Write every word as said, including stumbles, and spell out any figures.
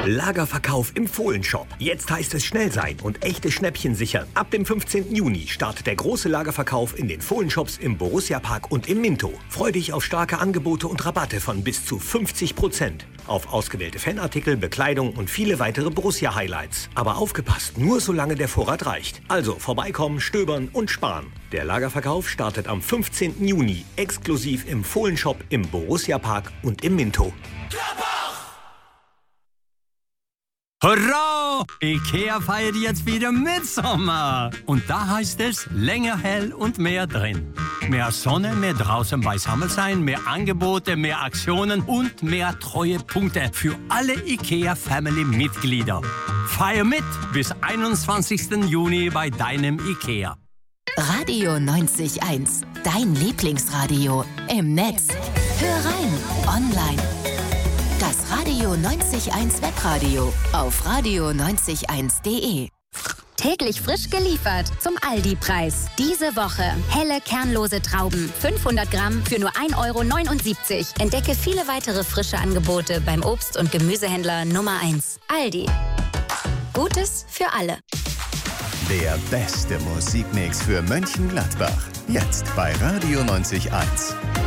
Lagerverkauf im Fohlenshop. Jetzt heißt es schnell sein und echte Schnäppchen sichern. Ab dem fünfzehnten Juni startet der große Lagerverkauf in den Fohlenshops im Borussia-Park und im Minto. Freu dich auf starke Angebote und Rabatte von bis zu fünfzig Prozent. Auf ausgewählte Fanartikel, Bekleidung und viele weitere Borussia-Highlights. Aber aufgepasst, nur solange der Vorrat reicht. Also vorbeikommen, stöbern und sparen. Der Lagerverkauf startet am fünfzehnten Juni exklusiv im Fohlenshop im Borussia-Park und im Minto. Hurra! IKEA feiert jetzt wieder Mitsommer. Und da heißt es länger hell und mehr drin. Mehr Sonne, mehr draußen beisammen sein, mehr Angebote, mehr Aktionen und mehr Treuepunkte für alle IKEA-Family-Mitglieder. Feier mit bis einundzwanzigsten Juni bei deinem IKEA. Radio neunzig Komma eins, dein Lieblingsradio. Im Netz. Hör rein, online. Das Radio neunzig Komma eins Webradio auf radio neunzig eins punkt de. Täglich frisch geliefert zum Aldi-Preis. Diese Woche helle, kernlose Trauben. fünfhundert Gramm für nur ein Euro neunundsiebzig. Entdecke viele weitere frische Angebote beim Obst- und Gemüsehändler Nummer eins. Aldi. Gutes für alle. Der beste Musikmix für Mönchengladbach. Jetzt bei Radio neunzig Komma eins.